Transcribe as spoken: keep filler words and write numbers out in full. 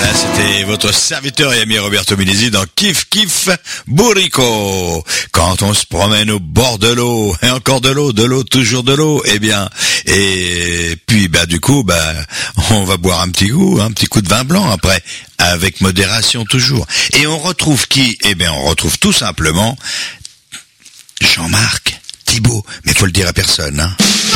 C'était votre serviteur et ami Roberto Milesi dans Kiff Kiff Bourrico. Quand on se promène au bord de l'eau, et encore de l'eau, de l'eau, toujours de l'eau, eh bien, et puis bah du coup, bah on va boire un petit coup, un petit coup de vin blanc après, avec modération toujours. Et on retrouve qui? Eh bien, on retrouve tout simplement Jean-Marc Thibault. Mais faut le dire à personne, hein.